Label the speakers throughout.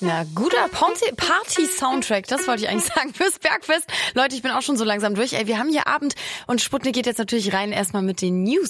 Speaker 1: Na, guter Party-Soundtrack, das wollte ich eigentlich sagen, fürs Bergfest. Leute, ich bin auch schon so langsam durch. Wir haben hier Abend und Sputnik geht jetzt natürlich rein erstmal mit den News.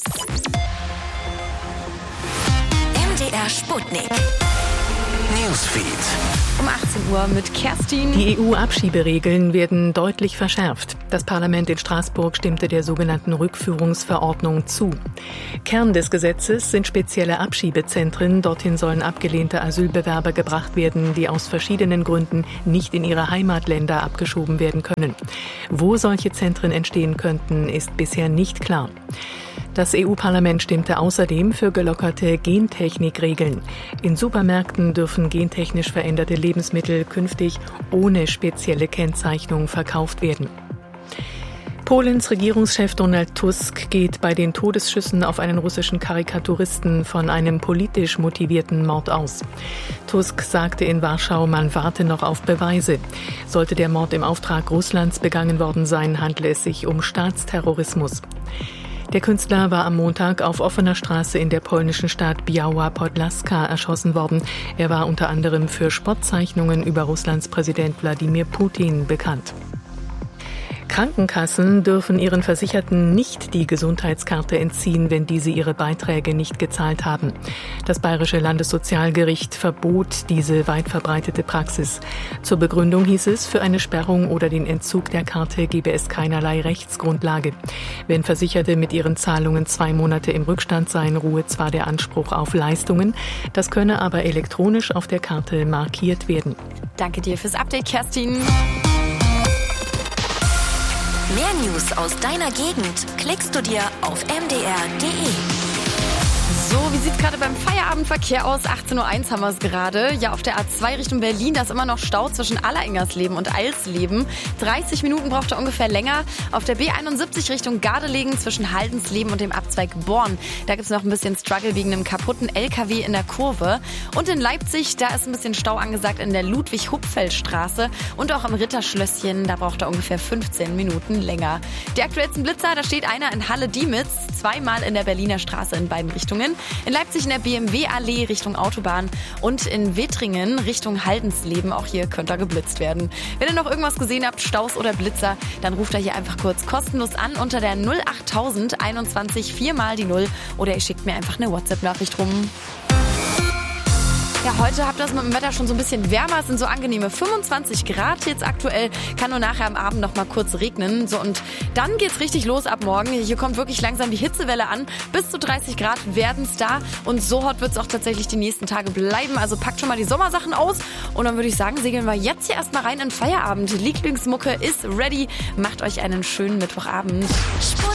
Speaker 2: MDR Sputnik. Newsfeed.
Speaker 1: Um 18 Uhr mit Kerstin.
Speaker 3: Die EU-Abschieberegeln werden deutlich verschärft. Das Parlament in Straßburg stimmte der sogenannten Rückführungsverordnung zu. Kern des Gesetzes sind spezielle Abschiebezentren. Dorthin sollen abgelehnte Asylbewerber gebracht werden, die aus verschiedenen Gründen nicht in ihre Heimatländer abgeschoben werden können. Wo solche Zentren entstehen könnten, ist bisher nicht klar. Das EU-Parlament stimmte außerdem für gelockerte Gentechnikregeln. In Supermärkten dürfen gentechnisch veränderte Lebensmittel künftig ohne spezielle Kennzeichnung verkauft werden. Polens Regierungschef Donald Tusk geht bei den Todesschüssen auf einen russischen Karikaturisten von einem politisch motivierten Mord aus. Tusk sagte in Warschau, man warte noch auf Beweise. Sollte der Mord im Auftrag Russlands begangen worden sein, handle es sich um Staatsterrorismus. Der Künstler war am Montag auf offener Straße in der polnischen Stadt Biała Podlaska erschossen worden. Er war unter anderem für Spottzeichnungen über Russlands Präsident Wladimir Putin bekannt. Krankenkassen dürfen ihren Versicherten nicht die Gesundheitskarte entziehen, wenn diese ihre Beiträge nicht gezahlt haben. Das Bayerische Landessozialgericht verbot diese weit verbreitete Praxis. Zur Begründung hieß es, für eine Sperrung oder den Entzug der Karte gebe es keinerlei Rechtsgrundlage. Wenn Versicherte mit ihren Zahlungen 2 Monate im Rückstand seien, ruhe zwar der Anspruch auf Leistungen, das könne aber elektronisch auf der Karte markiert werden.
Speaker 1: Danke dir fürs Update, Kerstin.
Speaker 2: Mehr News aus deiner Gegend klickst du dir auf mdr.de.
Speaker 1: So, wie sieht's gerade beim Feierabendverkehr aus? 18.01 Uhr haben wir es gerade. Ja, auf der A2 Richtung Berlin, da ist immer noch Stau zwischen Allerengersleben und Eilsleben. 30 Minuten braucht er ungefähr länger. Auf der B71 Richtung Gardelegen zwischen Haldensleben und dem Abzweig Born. Da gibt's noch ein bisschen Struggle wegen einem kaputten LKW in der Kurve. Und in Leipzig, da ist ein bisschen Stau angesagt in der Ludwig-Hupfeld-Straße. Und auch am Ritterschlösschen, da braucht er ungefähr 15 Minuten länger. Die aktuellsten Blitzer, da steht einer in Halle-Diemitz, 2-mal in der Berliner Straße in beiden Richtungen. In Leipzig in der BMW-Allee Richtung Autobahn und in Wettringen Richtung Haldensleben. Auch hier könnte er geblitzt werden. Wenn ihr noch irgendwas gesehen habt, Staus oder Blitzer, dann ruft er hier einfach kurz kostenlos an unter der 08000 21 4 die 0 oder ihr schickt mir einfach eine WhatsApp-Nachricht rum. Ja, heute habt ihr das mit dem Wetter schon so ein bisschen wärmer. Es sind so angenehme 25 Grad jetzt aktuell. Kann nur nachher am Abend noch mal kurz regnen. So, und dann geht's richtig los ab morgen. Hier kommt wirklich langsam die Hitzewelle an. Bis zu 30 Grad werden's da. Und so hot wird's auch tatsächlich die nächsten Tage bleiben. Also packt schon mal die Sommersachen aus. Und dann würde ich sagen, segeln wir jetzt hier erstmal rein in Feierabend. Die Lieblingsmucke ist ready. Macht euch einen schönen Mittwochabend.